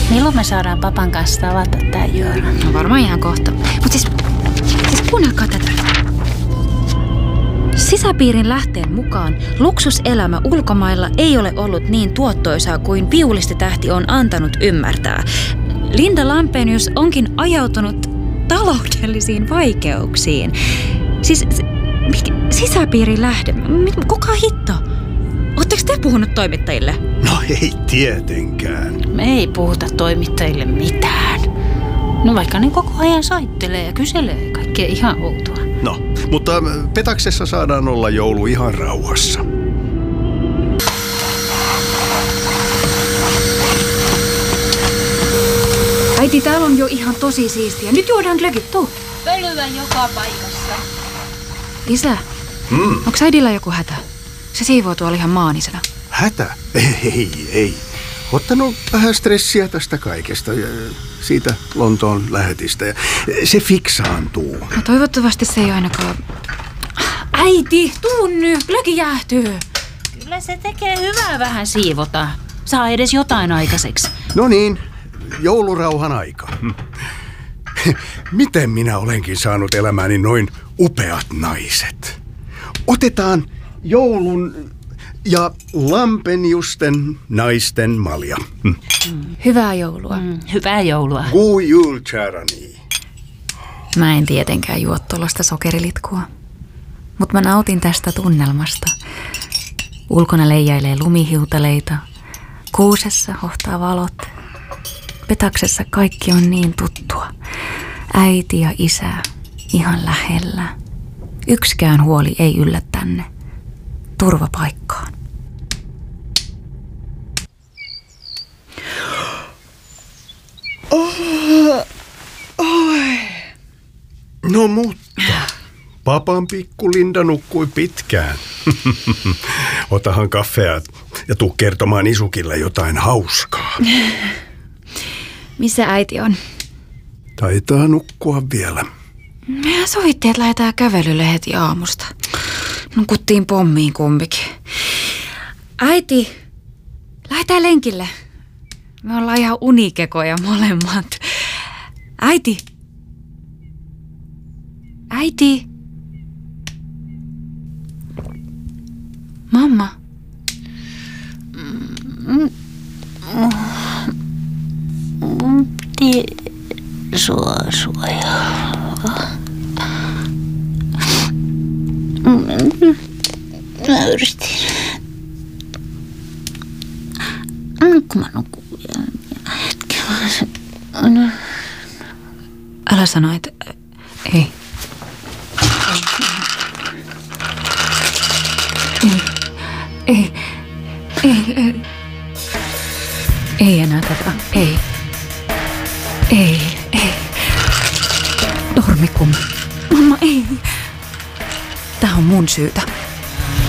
Milloin me saadaan papan kanssa tavata tää Joona? No varmaan ihan kohta. Mut siis kuunnelkaa tätä. Sisäpiirin lähteen mukaan luksuselämä ulkomailla ei ole ollut niin tuottoisaa kuin viulistitähti on antanut ymmärtää. Linda Lampenius onkin ajautunut taloudellisiin vaikeuksiin. Siis sisäpiirin lähde. Kuka hitto? Ootteko te puhunut toimittajille? No ei tietenkään. Me ei puhuta toimittajille mitään. No vaikka ne koko ajan soittelee ja kyselee kaikkea ihan outoa. No, mutta Petaksessa saadaan olla joulu ihan rauhassa. Äiti, täällä on jo ihan tosi siistiä. Nyt juodaan glögit, tuu. Pölyä joka paikassa. Isä, onks äidillä joku hätä? Se siivoo tuolla ihan maanisena. Hätä? Ei. Ottanut vähän stressiä tästä kaikesta ja siitä Lontoon lähetistä. Se fiksaantuu. No toivottavasti se ei ainakaan... Äiti, tuu nyt, glögi jäähtyy. Kyllä se tekee hyvää vähän siivota. Saa edes jotain aikaiseksi. No niin, joulurauhan aika. Miten minä olenkin saanut elämääni noin upeat naiset? Otetaan joulun ja Lampeniusten naisten malja. Hyvää joulua. Hyvää joulua. God jul, kärani. Mä en tietenkään juo tuollaista sokerilitkua, mutta mä nautin tästä tunnelmasta. Ulkona leijailee lumihiutaleita, kuusessa hohtaa valot. Petaksessa kaikki on niin tuttua. Äiti ja isä ihan lähellä. Yksikään huoli ei yllä tänne. Turvapaikkaan. No mutta, papan pikku Linda nukkui pitkään. Otahan kaffea ja tuu kertomaan Isukille jotain hauskaa. Missä äiti on? Taitaa nukkua vielä. Mehän sovittiin, että lähdetään kävelylle heti aamusta. Nukuttiin pommiin kumpikin. Äiti, lähdetään lenkille. Me ollaan ihan unikekoja molemmat. Äiti. Äiti. Mamma. Mä yritin. Kun mä nukun hetkellä. Älä sano, että... Ei. Ei enää tätä. Ei. Dormikum. Mamma, ei. Tää on mun syytä.